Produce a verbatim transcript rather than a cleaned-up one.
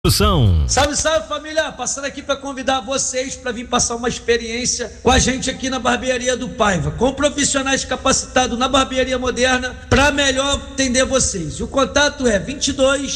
Salve, salve, família, passando aqui para convidar vocês para vir passar uma experiência com a gente aqui na Barbearia do Paiva, com profissionais capacitados na barbearia moderna para melhor atender vocês. E o contato é vinte e dois